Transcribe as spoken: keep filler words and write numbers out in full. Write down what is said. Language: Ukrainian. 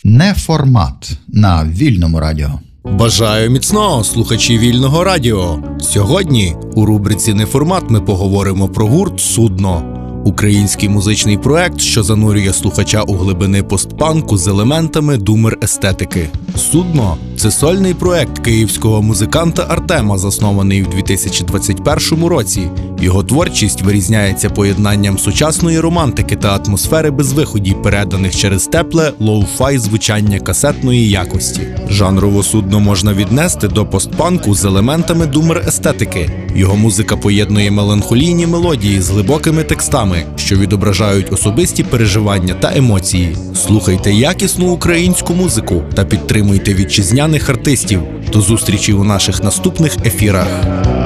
Неформат на Вільному радіо. Бажаю міцного, слухачі Вільного радіо! Сьогодні у рубриці «Неформат» ми поговоримо про гурт «Судно». Український музичний проект, що занурює слухача у глибини постпанку з елементами думер-естетики. «Судно» – це сольний проект київського музиканта Артема, заснований у дві тисячі двадцять першому році. Його творчість вирізняється поєднанням сучасної романтики та атмосфери безвиходів, переданих через тепле лоу-фай звучання касетної якості. Жанрово «Судно» можна віднести до постпанку з елементами думер-естетики. Його музика поєднує меланхолійні мелодії з глибокими текстами, що відображають особисті переживання та емоції. Слухайте якісну українську музику та підтримуйте вітчизняних артистів. До зустрічі у наших наступних ефірах.